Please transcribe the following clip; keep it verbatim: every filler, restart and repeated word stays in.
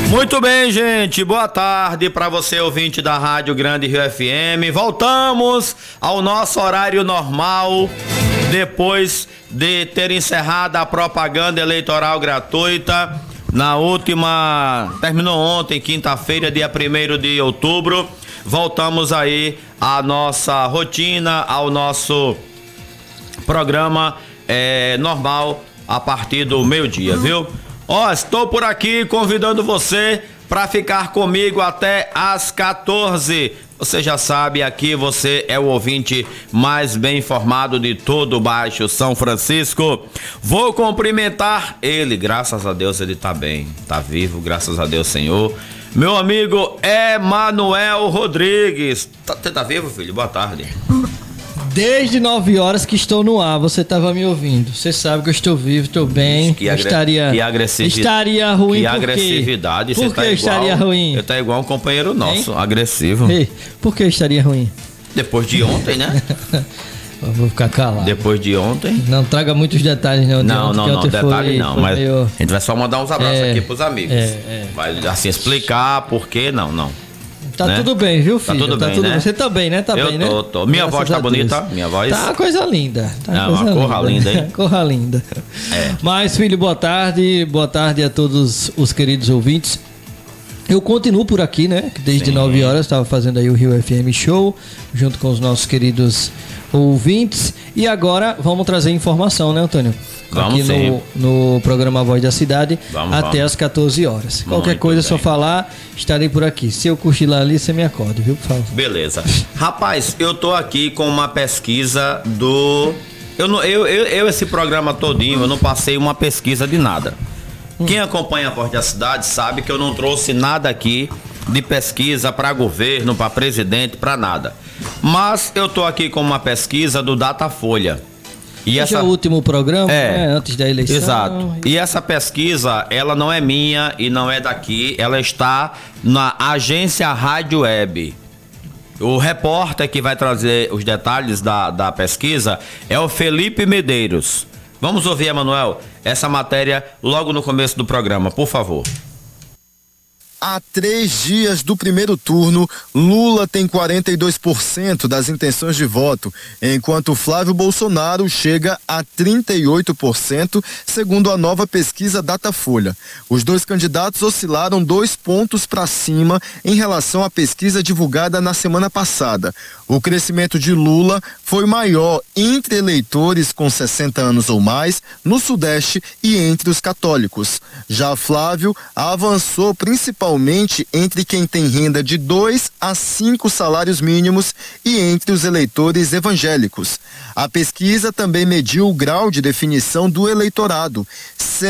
Muito bem, gente, boa tarde para você, ouvinte da Rádio Grande Rio F M. Voltamos ao nosso horário normal, depois de ter encerrado a propaganda eleitoral gratuita. Na última, terminou ontem, quinta-feira, dia primeiro de outubro. Voltamos aí à nossa rotina, ao nosso programa é, normal a partir do meio-dia, viu? Ó, estou por aqui convidando você para ficar comigo até às quatorze. Você já sabe, aqui você é o ouvinte mais bem informado de todo o Baixo São Francisco. Vou cumprimentar ele, graças a Deus ele tá bem, tá vivo, graças a Deus, Senhor. Meu amigo Emanuel Rodrigues. Tá, você tá vivo, filho? Boa tarde. Desde nove horas que estou no ar, você estava me ouvindo. Você sabe que eu estou vivo, estou bem. Que, agre... estaria... que agressividade. Estaria ruim. Que por agressividade. Por você que tá igual... estaria ruim? Você tá igual um companheiro nosso, hein? Agressivo. Ei, por que estaria ruim? Depois de ontem, né? Eu vou ficar calado. Depois de ontem. Não traga muitos detalhes, não. Não, ontem, não, não, detalhe foi, não. foi Mas meio... a gente vai só mandar uns abraços é, aqui pros amigos. É, é. Vai assim explicar por que não, não. Tá né? tudo bem, viu, filho? Tá tudo tá bem, tudo né? bem. Você tá bem, né? Tá eu bem, tô, né? tô. Minha Graças voz tá a bonita? Deus. Minha voz? Tá coisa linda. Tá Não, coisa uma corra linda, hein? Corra linda. É. Mas, filho, boa tarde. Boa tarde a todos os queridos ouvintes. Eu continuo por aqui, né? Desde nove horas estava fazendo aí o Rio F M Show, junto com os nossos queridos ouvintes. E agora vamos trazer informação, né, Antônio? Vamos aqui sim. no, no programa Voz da Cidade, vamos, até vamos. às quatorze horas. Qualquer Muito coisa, é bem. só falar, estarei por aqui. Se eu cochilar ali, você me acorde, viu, por favor? Beleza. Rapaz, eu tô aqui com uma pesquisa do... Eu, não, eu, eu, eu, esse programa todinho, eu não passei uma pesquisa de nada. Hum. Quem acompanha a Voz da Cidade sabe que eu não trouxe nada aqui de pesquisa para governo, para presidente, para nada. Mas eu tô aqui com uma pesquisa do Datafolha. E Esse essa... é o último programa, é, né, antes da eleição. Exato. E essa pesquisa, ela não é minha e não é daqui, ela está na agência Rádio Web. O repórter que vai trazer os detalhes da, da pesquisa é o Felipe Medeiros. Vamos ouvir, Emanuel, essa matéria logo no começo do programa, por favor. Há três dias do primeiro turno, Lula tem quarenta e dois por cento das intenções de voto, enquanto Flávio Bolsonaro chega a trinta e oito por cento, segundo a nova pesquisa Datafolha. Os dois candidatos oscilaram dois pontos para cima em relação à pesquisa divulgada na semana passada. O crescimento de Lula foi maior entre eleitores com sessenta anos ou mais, no Sudeste e entre os católicos. Já Flávio avançou principalmente entre quem tem renda de dois a cinco salários mínimos e entre os eleitores evangélicos. A pesquisa também mediu o grau de definição do eleitorado.